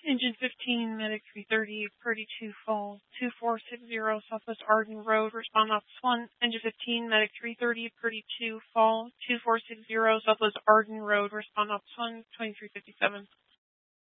Engine 15, Medic 330, Purdy 2 Falls, 2460 Southwest Arden Road, respond Office 1. Engine 15, Medic 330, Purdy 2 Falls, 2460 Southwest Arden Road, respond Office 1, 2357.